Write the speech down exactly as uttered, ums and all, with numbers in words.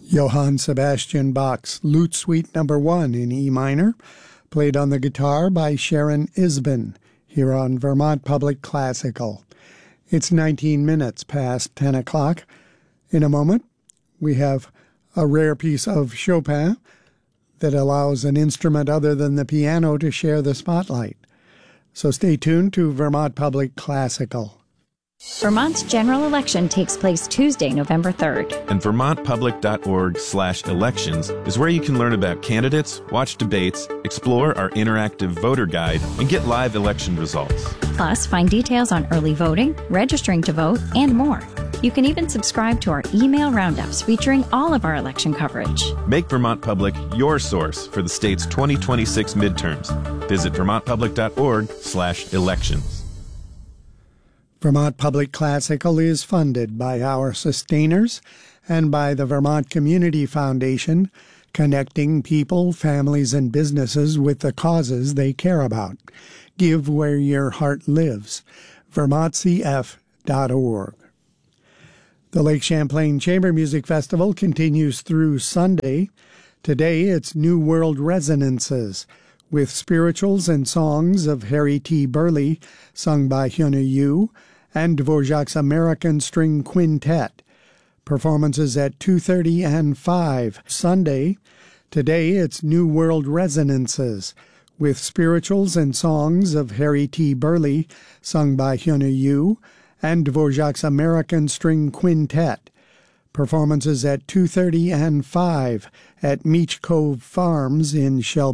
Johann Sebastian Bach's Lute Suite Number One in E minor, played on the guitar by Sharon Isbin, here on Vermont Public Classical. It's nineteen minutes past ten o'clock. In a moment, we have a rare piece of Chopin that allows an instrument other than the piano to share the spotlight. So stay tuned to Vermont Public Classical. Vermont's general election takes place Tuesday, November third. And vermont public dot org slash elections is where you can learn about candidates, watch debates, explore our interactive voter guide, and get live election results. Plus, find details on early voting, registering to vote, and more. You can even subscribe to our email roundups featuring all of our election coverage. Make Vermont Public your source for the state's twenty twenty-six midterms. Visit vermont public dot org slash elections. Vermont Public Classical is funded by our sustainers and by the Vermont Community Foundation, connecting people, families, and businesses with the causes they care about. Give where your heart lives. vermont c f dot org. The Lake Champlain Chamber Music Festival continues through Sunday. Today it's New World Resonances, with spirituals and songs of Harry T. Burleigh, sung by Hyuna Yu, and Dvorak's American String Quintet. Performances at two thirty and five Sunday. Today it's New World Resonances, with spirituals and songs of Harry T. Burleigh, sung by Hyuna Yu, and Dvorak's American String Quintet. Performances at two thirty and five at Meech Cove Farms in Shelby.